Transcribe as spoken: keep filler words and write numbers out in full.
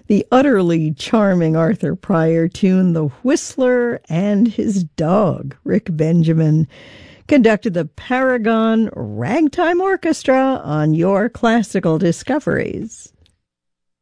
The utterly charming Arthur Pryor tuned The Whistler, and his dog, Rick Benjamin, conducted the Paragon Ragtime Orchestra on Your Classical Discoveries.